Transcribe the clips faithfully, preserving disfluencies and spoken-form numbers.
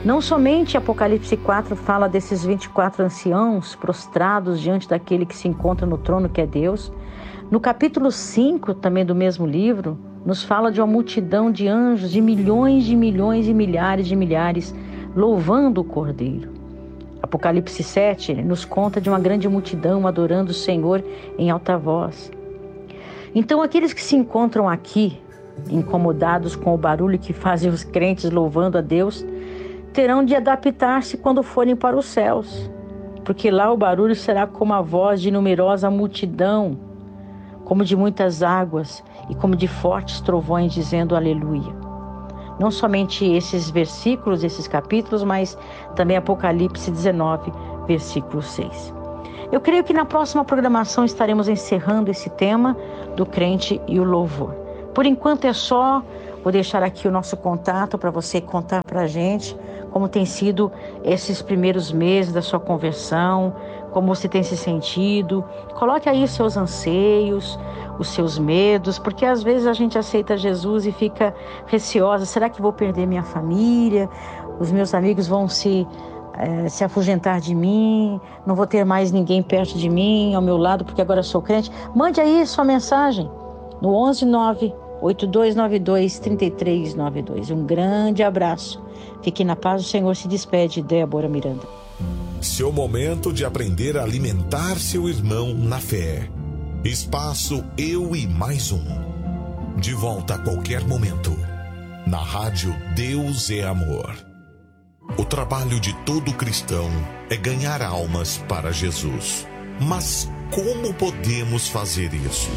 Não somente Apocalipse quatro fala desses vinte e quatro anciãos prostrados diante daquele que se encontra no trono, que é Deus. No capítulo cinco, também do mesmo livro, nos fala de uma multidão de anjos, de milhões de milhões e milhares de milhares, louvando o Cordeiro. Apocalipse sete nos conta de uma grande multidão adorando o Senhor em alta voz. Então, aqueles que se encontram aqui, incomodados com o barulho que fazem os crentes louvando a Deus, terão de adaptar-se quando forem para os céus, porque lá o barulho será como a voz de numerosa multidão, como de muitas águas e como de fortes trovões, dizendo aleluia. Não somente esses versículos, esses capítulos, mas também Apocalipse dezenove, versículo seis. Eu creio que na próxima programação estaremos encerrando esse tema do crente e o louvor. Por enquanto é só, vou deixar aqui o nosso contato para você contar para a gente como tem sido esses primeiros meses da sua conversão, como você tem se sentido. Coloque aí os seus anseios, os seus medos, porque às vezes a gente aceita Jesus e fica receosa. Será que vou perder minha família? Os meus amigos vão se, é, se afugentar de mim? Não vou ter mais ninguém perto de mim, ao meu lado, porque agora eu sou crente? Mande aí sua mensagem no onze nove oito dois nove dois três três nove dois. Um grande abraço. Fique na paz, o Senhor se despede. Débora Miranda. Seu momento de aprender a alimentar seu irmão na fé. Espaço Eu e Mais Um. De volta a qualquer momento. Na rádio Deus é Amor. O trabalho de todo cristão é ganhar almas para Jesus. Mas como podemos fazer isso?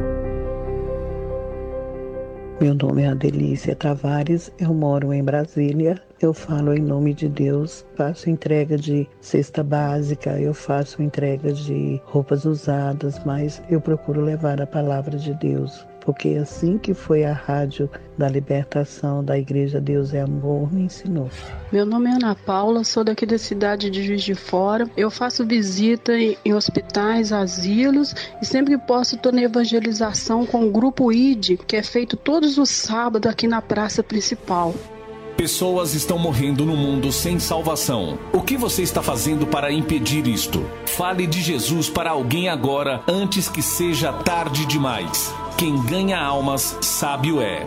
Meu nome é Adelícia Tavares, eu moro em Brasília, eu falo em nome de Deus, faço entrega de cesta básica, eu faço entrega de roupas usadas, mas eu procuro levar a palavra de Deus, porque assim que foi a rádio da libertação da Igreja Deus é Amor me ensinou. Meu nome é Ana Paula, sou daqui da cidade de Juiz de Fora. Eu faço visita em, em hospitais, asilos e sempre que posso estou na evangelização com o Grupo I D, que é feito todos os sábados aqui na praça principal. Pessoas estão morrendo no mundo sem salvação. O que você está fazendo para impedir isto? Fale de Jesus para alguém agora, antes que seja tarde demais. Quem ganha almas, sábio é.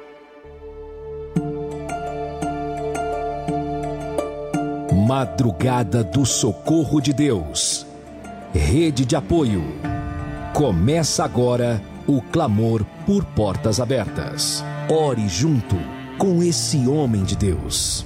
Madrugada do Socorro de Deus. Rede de apoio. Começa agora o clamor por portas abertas. Ore junto com esse homem de Deus.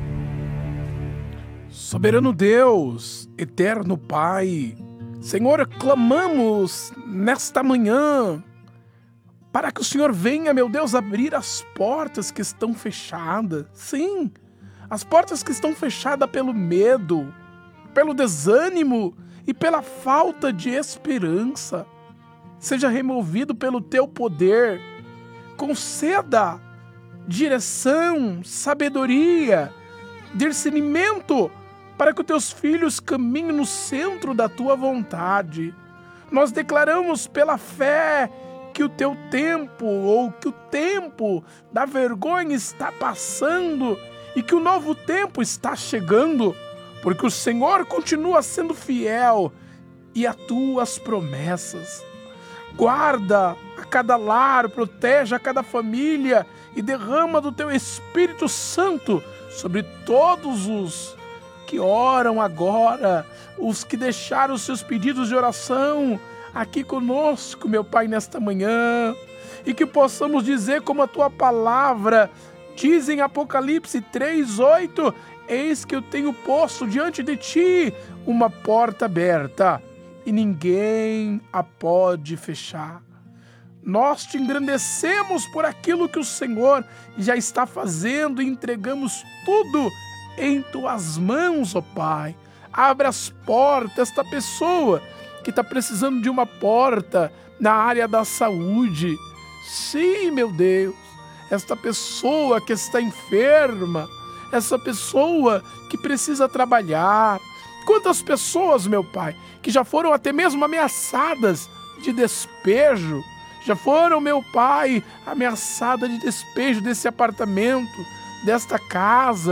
Soberano Deus, eterno Pai, Senhor, clamamos nesta manhã para que o Senhor venha, meu Deus, abrir as portas que estão fechadas. Sim, as portas que estão fechadas pelo medo, pelo desânimo e pela falta de esperança. Seja removido pelo teu poder. Conceda direção, sabedoria, discernimento para que os teus filhos caminhem no centro da tua vontade. Nós declaramos pela fé que o teu tempo, ou que o tempo da vergonha está passando e que o novo tempo está chegando, porque o Senhor continua sendo fiel e as tuas promessas. Guarda a cada lar, protege a cada família e derrama do teu Espírito Santo sobre todos os que oram agora, os que deixaram os seus pedidos de oração aqui conosco, meu Pai, nesta manhã, e que possamos dizer como a tua palavra diz em Apocalipse três, oito, eis que eu tenho posto diante de ti uma porta aberta e ninguém a pode fechar. Nós te engrandecemos por aquilo que o Senhor já está fazendo e entregamos tudo em tuas mãos, ó Pai. Abre as portas, esta pessoa que está precisando de uma porta na área da saúde. Sim, meu Deus, esta pessoa que está enferma, essa pessoa que precisa trabalhar. Quantas pessoas, meu Pai, que já foram até mesmo ameaçadas de despejo, já foram, meu Pai, ameaçadas de despejo desse apartamento, desta casa,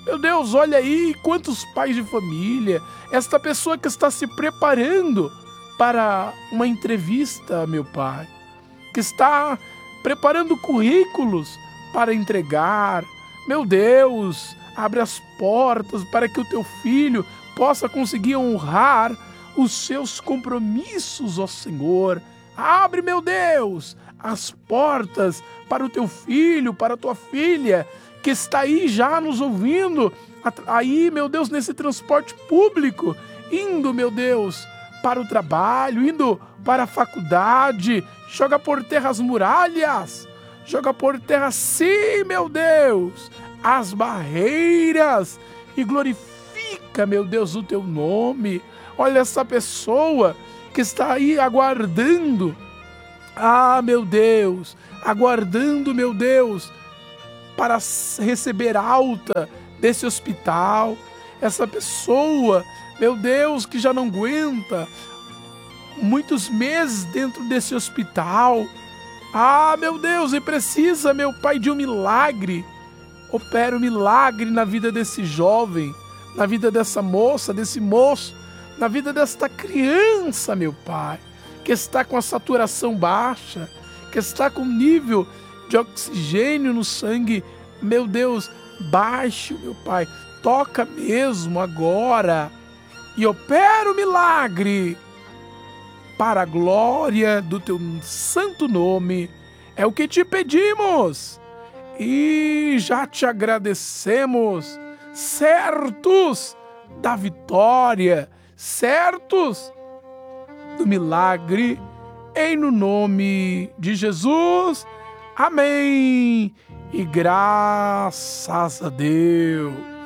Meu Deus, olha aí quantos pais de família, esta pessoa que está se preparando para uma entrevista, meu Pai, que está preparando currículos para entregar. Meu Deus, abre as portas para que o teu filho possa conseguir honrar os seus compromissos, ó Senhor. Abre, meu Deus, as portas para o teu filho, para a tua filha, que está aí já nos ouvindo, aí, meu Deus, nesse transporte público, indo, meu Deus, para o trabalho, indo para a faculdade. Joga por terra as muralhas, joga por terra, sim, meu Deus, as barreiras, e glorifica, meu Deus, o teu nome. Olha essa pessoa que está aí aguardando, ah, meu Deus, aguardando, meu Deus, para receber alta desse hospital. Essa pessoa, meu Deus, que já não aguenta muitos meses dentro desse hospital. Ah, meu Deus, e precisa, meu Pai, de um milagre. Opera um milagre na vida desse jovem, na vida dessa moça, desse moço, na vida desta criança, meu Pai, que está com a saturação baixa, que está com nível de oxigênio no sangue, meu Deus, baixo, meu Pai. Toca mesmo agora e opera o milagre para a glória do teu santo nome. É o que te pedimos e já te agradecemos, certos da vitória, certos do milagre, em no nome de Jesus. Amém. E graças a Deus.